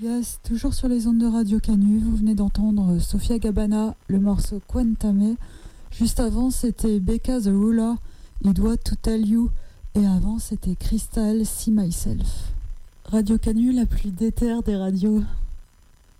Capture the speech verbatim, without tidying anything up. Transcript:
Yes, toujours sur les ondes de Radio Canu, vous venez d'entendre Sofia Gabana, le morceau Quantame. Juste avant, c'était Becca the Ruler, It What to Tell You. Et avant, c'était Crystal, See Myself. Radio Canu, la plus déterre des radios.